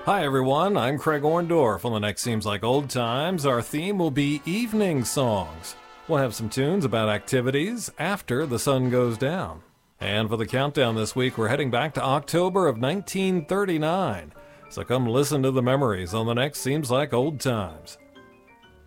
Hi everyone, I'm Craig Orndorff. On the next Seems Like Old Times, our theme will be evening songs. We'll have some tunes about activities after the sun goes down. And for the countdown this week, we're heading back to October of 1939. So come listen to the memories on the next Seems Like Old Times.